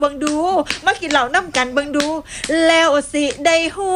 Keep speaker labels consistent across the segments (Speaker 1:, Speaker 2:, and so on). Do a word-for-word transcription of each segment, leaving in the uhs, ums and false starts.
Speaker 1: เบิ่งดูมากินเหล้าน้ำกันเบิ่งดูแล้วสิได้ฮู้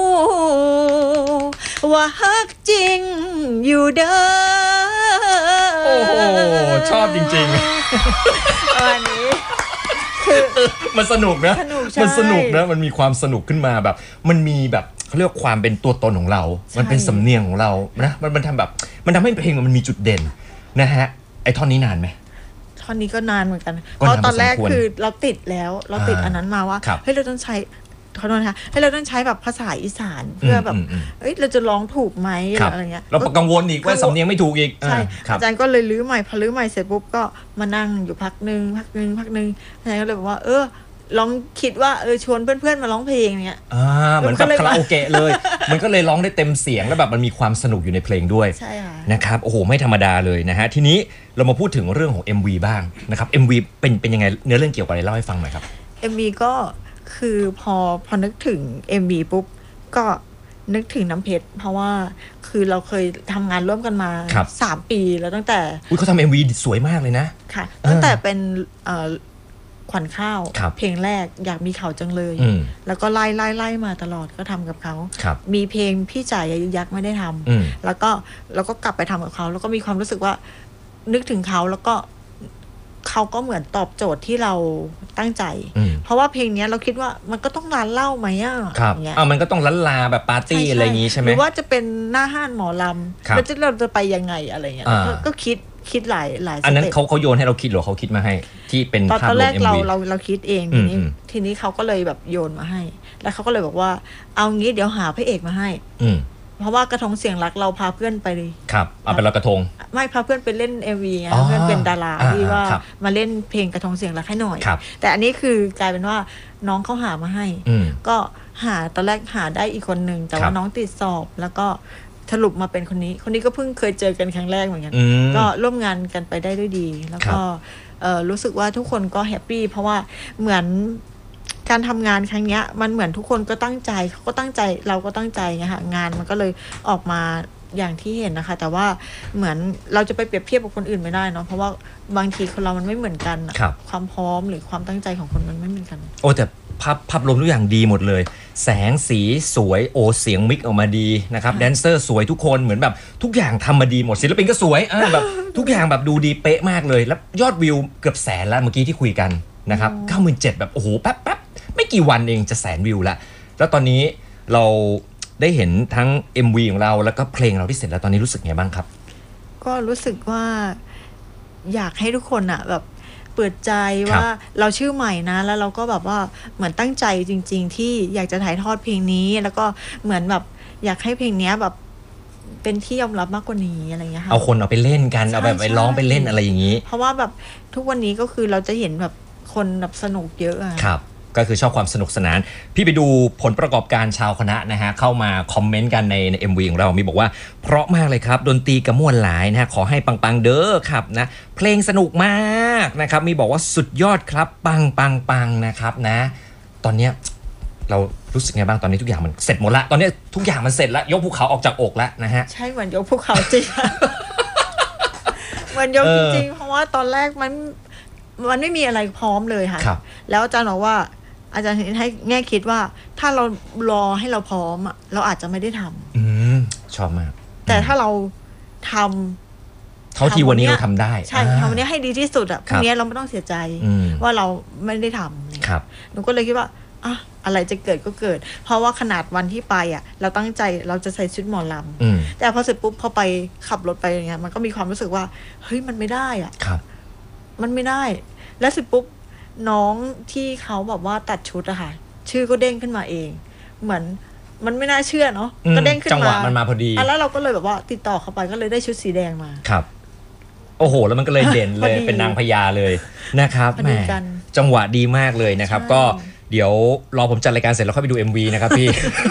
Speaker 1: ว่าฮักจริงอยู่เด้อ
Speaker 2: โอ้โหชอบจริงๆ
Speaker 1: วันนี้คือ
Speaker 2: มันสนุกนะมันสนุกนะมันมีความสนุกขึ้นมาแบบมันมีแบบเขาเรียกความเป็นตัวตนของเรามันเป็นสำเนียงของเรานะมันมันทำแบบมันทำให้เพลงมันมีจุดเด่นนะฮะไอ้ท่อนนี้นานไหม
Speaker 1: ท่อนนี้ก็นานเหมือนกันเพราะตอนแรกคือเราติดแล้วเราติดอันนั้นมาว่าเฮ้ยเราต้องใช้ขอโทษนะคะให้เราต้องใช้แบบภาษาอีสานเพื่อแบบเอ้ยเราจะร้องถูกไหมอะไรเงี้ย
Speaker 2: เรากังวลอีกว่าสำเนียงไม่ถูกอีก
Speaker 1: ใช่อาจารย์ก็เลยลื้อใหม่พอลื้อใหม่เสร็จปุ๊บก็มานั่งอยู่พักนึงพักนึงพักนึงอาจารย์ก็เลยบอกว่าเออลองคิดว่าเออชวนเพื่อนๆมาร้องเพลงเนี้ย
Speaker 2: อ่าเหมือนกับคาราโอเกะเลยมันก็เลยร้องได้เต็มเสียงแล้วแบบมันมีความสนุกอยู่ในเพลงด้วย
Speaker 1: ใช่ค่ะ
Speaker 2: นะครับโอ้โหไม่ธรรมดาเลยนะฮะทีนี้เรามาพูดถึงเรื่องของ เอ็ม วี บ้างนะครับ เอ็ม วี เป็นเป็นยังไงเนื้อเรื่องเกี่ยวกับอะไรเล่าให้ฟังหน่อยครับ
Speaker 1: เอ็ม วี ก็คือพอพอนึกถึง เอ็ม วี ปุ๊บก็นึกถึงน้ำเพชรเพราะว่าคือเราเคยทำงานร่วมกันมาสามปีแล้วตั้งแต่
Speaker 2: อุ๊ยเขาทำ เอ็ม วี สวยมากเลยนะ
Speaker 1: ค่ะตั้งแต่เป็นเอ่อขวัญข้าวเพลงแรกอยากมีเขาจังเลยแล้วก็ไล่ไล่ไล่มาตลอดก็ทำกับเขามีเพลงพี่จ่ายยักษ์ไม่ได้ทำแล้วก็เราก็กลับไปทำกับเขาแล้วก็มีความรู้สึกว่านึกถึงเขาแล้วก็เขาก็เหมือนตอบโจทย์ที่เราตั้งใจเพราะว่าเพลงนี้เราคิดว่ามันก็ต้องร้านเหล้าไหมอ่ะ
Speaker 2: อย่างเงี้ยอ่ะมันก็ต้องล้านลาแบบปาร์ตี้อะไรอย่างงี้ใช่ไหม
Speaker 1: หรือว่าจะเป็นหน้าห้านหมอลำแล้วจะเราจะไปยังไงอะไรเงี้ยก็คิดคิดหลายหลาย
Speaker 2: อันนั้นเขาเขาโยนให้เราคิดหรือเขาคิดมาให้ที่เป็นภาพรวม
Speaker 1: ตอนแรกเราเราเราคิดเองทีนี้ทีนี้เขาก็เลยแบบโยนมาให้แล้วเขาก็เลยบอกว่าเอางี้เดี๋ยวหาพระเอกมาให้เพราะว่ากระทงเสียงรักเราพาเพื่อนไปเลย
Speaker 2: ครับเอาไปลอยกระทง
Speaker 1: ไม่พาเพื่อนไปเล่น เอ็ม วี ไงเพื่อนเป็นดาราที่ว่ามาเล่นเพลงกระทงเสียงรักให้หน่อยแต่อันนี้คือกลายเป็นว่าน้องเขาหามาให้ก็หาตอนแรกหาได้อีกคนนึงแต่ว่าน้องติดสอบแล้วก็สรุปมาเป็นคนนี้คนนี้ก็เพิ่งเคยเจอกันครั้งแรกเหมือนกันก็ร่วมงานกันไปได้ด้วยดีแล้วก็รู้สึกว่าทุกคนก็แฮปปี้เพราะว่าเหมือนการทำงานครั้งนี้มันเหมือนทุกคนก็ตั้งใจเขาก็ตั้งใจเราก็ตั้งใจไงค่ะงานมันก็เลยออกมาอย่างที่เห็นนะคะแต่ว่าเหมือนเราจะไปเปรียบเทียบกับคนอื่นไม่ได้เนาะเพราะว่าบางทีคนเรามันไม่เหมือนกันความพร้อมหรือความตั้งใจของคนมันไม่เหมือนกัน
Speaker 2: โอ้แต่ภาพภาพรวมทุกอย่างดีหมดเลยแสงสีสวยโอเสียงมิกออกมาดีนะครับแดนเซอร์สวยทุกคนเหมือนแบบทุกอย่างทำมาดีหมดศิลปินก็สวยอ่าแบบทุกอย่างแบบดูดีเป๊ะมากเลยแล้วยอดวิวเกือบแสนแล้วเมื่อกี้ที่คุยกันนะครับ เก้าหมื่นเจ็ดพัน แบบโอ้โหแป๊บแป๊บไม่กี่วันเองจะแสนวิวแล้วแล้วตอนนี้เราได้เห็นทั้ง เอ็ม วี ของเราแล้วก็เพลงเราที่เสร็จแล้วตอนนี้รู้สึกไงบ้างครับ
Speaker 1: ก็รู้สึกว่าอยากให้ทุกคนอะแบบเปิดใจว่าเราชื่อใหม่นะแล้วเราก็แบบว่าเหมือนตั้งใจจริงๆที่อยากจะถ่ายทอดเพลงนี้แล้วก็เหมือนแบบอยากให้เพลงนี้แบบเป็นที่ยอมรับมากกว่านี้อะไรเงี้ยค่ะ
Speaker 2: เอาคนเอาไปเล่นกันเอาแบบไปร้องไปเล่นอะไรอย่างนี้
Speaker 1: เพราะว่าแบบทุกวันนี้ก็คือเราจะเห็นแบบคนแบบสนุกเยอะอะ
Speaker 2: ครับก็คือชอบความสนุกสนานพี่ไปดูผลประกอบการชาวคณะนะฮะเข้ามาคอมเมนต์กันในใน เอ็ม วี ของเรามีบอกว่าเพราะมากเลยครับดนตรีกระม่วนหลายนะฮะขอให้ปังๆเด้อครับนะเพลงสนุกมากนะครับมีบอกว่าสุดยอดครับปังปังปังนะครับนะตอนเนี้ยเรารู้สึกไงบ้างตอนนี้ทุกอย่างมันเสร็จหมดละตอนนี้ทุกอย่างมันเสร็จแล้วยกภูเขาออกจากอกแล้วนะฮะ
Speaker 1: ใช่เหมือนยกภูเขาจริง เหมือนยกจริงๆเพราะว่าตอนแรกมันมันไม่มีอะไรพร้อมเลยค่ะแล้วอาจารย์บอกว่าอาจารย์ให้แง่คิดว่าถ้าเรารอให้เราพร้อมอ่ะเราอาจจะไม่ได้ทำ
Speaker 2: อืมชอบมาก
Speaker 1: แต่ถ้าเราท
Speaker 2: ำเท่าที่วันนี้เราทำได้
Speaker 1: ใช่ทำวันนี้ให้ดีที่สุดอ่ะพรุ่งนี้เราไม่ต้องเสียใจว่าเราไม่ได้ทำ
Speaker 2: ครับ
Speaker 1: หนูก็เลยคิดว่าอ่ะอะไรจะเกิดก็เกิดเพราะว่าขนาดวันที่ไปอ่ะเราตั้งใจเราจะใส่ชุดหมอลำแต่พอเสร็จปุ๊บพอไปขับรถไปอย่างเงี้ยมันก็มีความรู้สึกว่าเฮ้ยมันไม่ได้อ่ะมันไม่ได้แล้วเสร็จปุ๊บน้องที่เขาแบบว่าตัดชุดอะค่ะชื่อก็เด้งขึ้นมาเองเหมือนมันไม่น่าเชื่อเนาะก็เด้งขึ้นมา
Speaker 2: จังหวะมันมาพอดี
Speaker 1: แล้วเราก็เลยแบบว่าติดต่อเข้าไปก็เลยได้ชุดสีแดงมา
Speaker 2: ครับโอ้โหแล้วมันก็เลยเด่นเลยเป็นนางพญาเลยนะครับแหมจังหวะดีมากเลยนะครับก็เดี๋ยวรอผมจัดรายการเสร็จแล้วค่อยไปดู เอ็ม วี นะครับพี่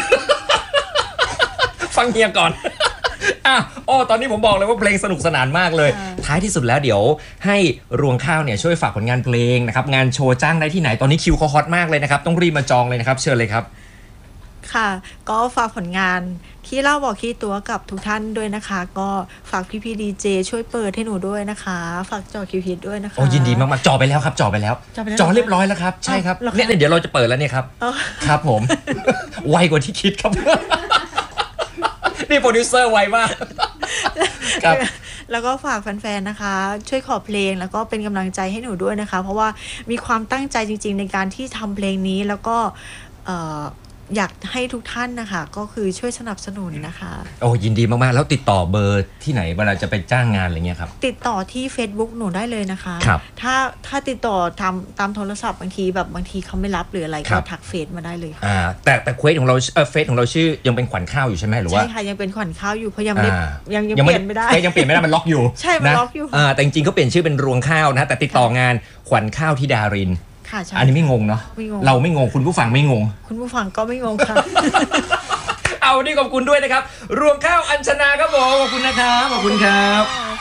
Speaker 2: ฟังเฮียก่อนอ่ะโอ้ตอนนี้ผมบอกเลยว่าเพลงสนุกสนานมากเลยท้ายที่สุดแล้วเดี๋ยวให้รวงข้าวเนี่ยช่วยฝากผลงานเพลงนะครับงานโชว์จ้างได้ที่ไหนตอนนี้คิวเขาฮอตมากเลยนะครับต้องรีบมาจองเลยนะครับเชิญเลยครับ
Speaker 1: ค่ะก็ฝากผลงานขี้เล่าบอกขี้ตัวกับทุกท่านด้วยนะคะ ก็ฝากพี่พีดีเจช่วยเปิดให้หนูด้วยนะคะฝากจอคิวฮิตด้วยนะคะ
Speaker 2: โอ้ยินดีมากๆจอไปแล้วครับจอไปแล้วจอเรียบร้อยแล้วครับใช่ครับเนี่ยเดี๋ยวเราจะเปิดแล้วเนี่ยครับครับผมไวกว่าที่คิดครับนี่โปรดิวเซอร์ไวมากครับ
Speaker 1: แล้วก็ฝากแฟนๆนะคะช่วยขอเพลงแล้วก็เป็นกำลังใจให้หนูด้วยนะคะเพราะว่ามีความตั้งใจจริงๆในการที่ทำเพลงนี้แล้วก็อยากให้ทุกท่านนะคะก็คือช่วยสนับสนุนนะคะ
Speaker 2: โอ้ยินดีมากๆแล้วติดต่อเบอร์ที่ไหนเวลาจะไปจ้างงานอะไรเงี้ยครับ
Speaker 1: ติดต่อที่ Facebook หนูได้เลยนะคะ
Speaker 2: ครับ
Speaker 1: ถ้าถ้าติดต่อทำตามโทรศัพท์บางทีแบบบางทีเขาไม่รับหรืออะไรก็ทักเฟซมาได้เลย
Speaker 2: อ่าแต่แต่เควสของเราเออเฟซของเราชื่อยังเป็นขวัญข้าวอยู่ใช่ไหมหรือว่า
Speaker 1: ใช่ค่ะยังเป็นขวัญข้าวอยู่เพราะยังไม่ยังยังเปลี่ยนไม่ได้
Speaker 2: ยังเปลี่ยนไม่ได้มันล็อกอยู่
Speaker 1: ใช่มันล็อกอยู่
Speaker 2: อ่าแต่จริงๆเขาเปลี่ยนชื่อเป็นรวงข้าวนะแต่ติดต่องานขวัญข้าวธิดารินอันนี้ไม่งงเนาะเราไม่งงคุณผู้ฟังไม่งง
Speaker 1: คุณผู้ฟังก็ไม่งงค่ะ
Speaker 2: เอานี่ขอบคุณด้วยนะครับรวงข้าวอัญชนาครับผมขอบคุณนะครับขอบคุณครับ